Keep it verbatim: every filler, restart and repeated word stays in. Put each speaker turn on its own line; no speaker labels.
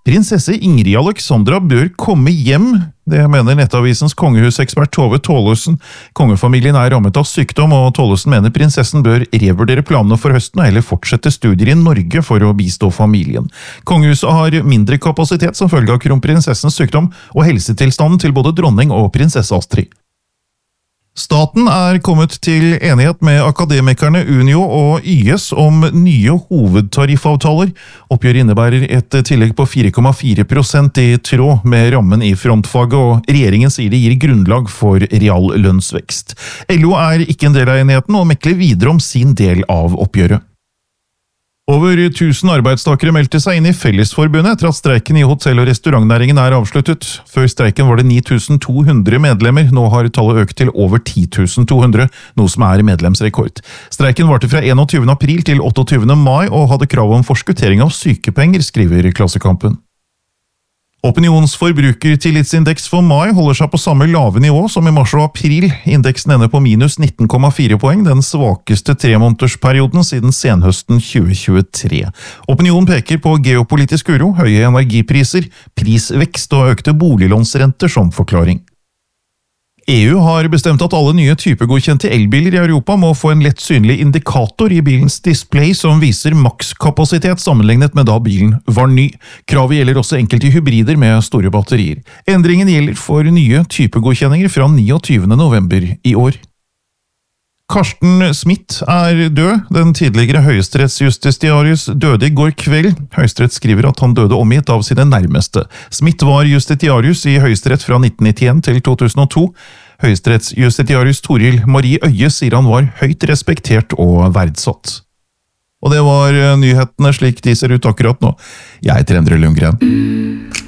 Prinsesse Ingrid Alexandra bør komme hjem, det mener Nettavisens kongehusekspert Tove Tålesen. Kongefamilien er rammet av sykdom, og Tålesen mener prinsessen bør revurdere planene for høsten og heller fortsette studier i Norge for å bistå familien. Kongehuset har mindre kapasitet som følge av kronprinsessens sykdom og helsetilstanden til både dronning og prinsesse Astrid. Staten er kommet til enighet med akademikerne Unio og Y S om nye hovedtariffavtaler. Oppgjøret innebærer et tillegg på fire komma fire prosent i tråd med rammen i frontfaget, og regjeringen sier det gir grunnlag for real lønnsvekst. L O er ikke en del av enigheten og mekler videre om sin del av oppgjøret. Over tusen arbeidstakere meldte seg inn i Fellesforbundet etter at streiken i hotell- og restaurantnæringen er avsluttet. Før streiken var det ni tusen to hundre medlemmer, nå har tallet økt til over ti tusen to hundre, noe som er medlemsrekord. Streiken varte fra enogtyvende april til otteogtyvende mai og hadde krav om forskuttering av sykepenger, skriver Klassekampen. Opinionsforbrukertillitsindeks for mai holder seg på samme lave nivå som i mars og april. Indeksen ender på minus nitten komma fire poeng, den svakeste tremånedersperioden siden senhøsten tjue tjuetre. Opinionen peker på geopolitisk uro, høye energipriser, prisvekst og økte boliglånsrenter som forklaring. E U har bestemt at alle nye typegodkjente elbiler i Europa må få en lett synlig indikator i bilens display som viser makskapasitet sammenlignet med da bilen var ny. Kravet gjelder også enkelte hybrider med store batterier. Endringen gjelder for nye typegodkjenninger fra niogtyvende november i år. Karsten Smith er død. Den tidligere høyesterettsjustitiarius døde i går kveld. Høyesterett skriver at han døde omgitt av sine nærmeste. Smith var justitiarius i Høyesterett fra nitten nittien til to tusen og to. Høyesterettsjustitiarius Toril Marie Øye sier han var høyt respektert og verdsatt. Og det var nyhetene slik de ser ut akkurat nå. Jeg heter Endre Lundgren.